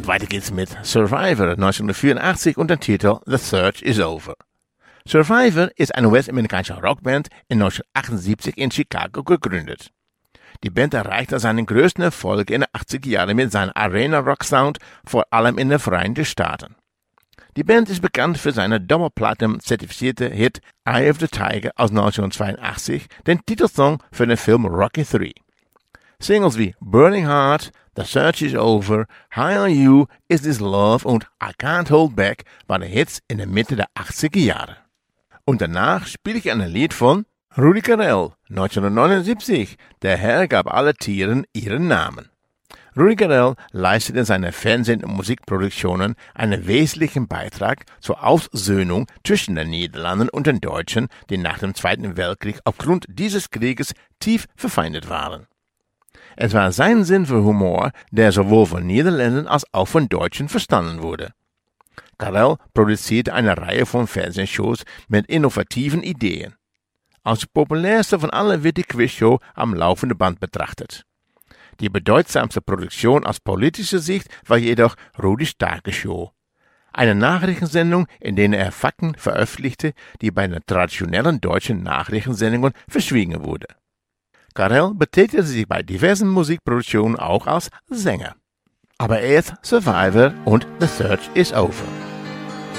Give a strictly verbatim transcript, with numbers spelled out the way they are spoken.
Und weiter geht's mit Survivor neunzehnhundertvierundachtzig und dem Titel The Search is Over. Survivor ist eine US-amerikanische Rockband in neunzehnhundertachtundsiebzig in Chicago gegründet. Die Band erreichte seinen größten Erfolg in den achtziger Jahren mit seinem Arena-Rock-Sound, vor allem in den Vereinigten Staaten. Die Band ist bekannt für seine Doppelplatin-zertifizierte Hit Eye of the Tiger aus neunzehnhundertzweiundachtzig, den Titelsong für den Film Rocky drei. Singles wie Burning Heart, The Search is Over, High on You, Is This Love und I Can't Hold Back waren Hits in der Mitte der achtziger Jahre. Und danach spiele ich ein Lied von Rudi Carrell, neunzehnhundertneunundsiebzig. Der Herr gab alle Tieren ihren Namen. Rudi Carrell leistete in seinen Fernseh- und Musikproduktionen einen wesentlichen Beitrag zur Aussöhnung zwischen den Niederlanden und den Deutschen, die nach dem Zweiten Weltkrieg aufgrund dieses Krieges tief verfeindet waren. Es war sein Sinn für Humor, der sowohl von Niederländern als auch von Deutschen verstanden wurde. Carrell produzierte eine Reihe von Fernsehshows mit innovativen Ideen. Als populärste von allen wird die Quizshow am laufenden Band betrachtet. Die bedeutsamste Produktion aus politischer Sicht war jedoch Rudis Tagesshow. Eine Nachrichtensendung, in der er Fakten veröffentlichte, die bei den traditionellen deutschen Nachrichtensendungen verschwiegen wurden. Carrell betätigte sich bei diversen Musikproduktionen auch als Sänger. Aber erst Survivor und The Search is Over.